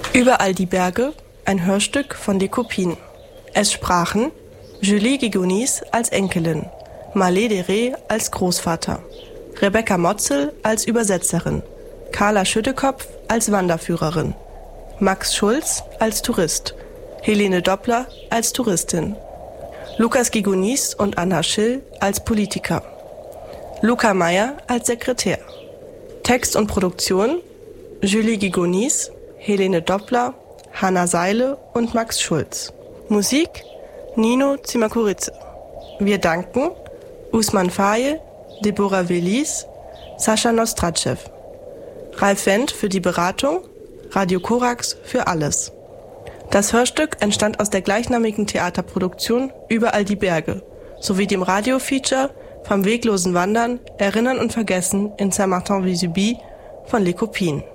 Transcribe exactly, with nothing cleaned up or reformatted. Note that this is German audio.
Überall die Berge, ein Hörstück von Les Copines. Es sprachen Julie Gigonis als Enkelin, Malé Deré als Großvater, Rebecca Motzel als Übersetzerin, Carla Schüttekopf als Wanderführerin, Max Schulz als Tourist, Helene Doppler als Touristin, Lukas Gigonis und Anna Schill als Politiker, Luca Meyer als Sekretär. Text und Produktion Julie Gigonis, Helene Doppler, Hanna Seile und Max Schulz. Musik Nino Zimakurice. Wir danken Usman Faye, Deborah Velis, Sascha Nostratschew. Ralf Wendt für die Beratung, Radio Korax für alles. Das Hörstück entstand aus der gleichnamigen Theaterproduktion Überall die Berge sowie dem Radiofeature Vom weglosen Wandern, Erinnern und Vergessen in Saint-Martin-Vésubie von Les Copines.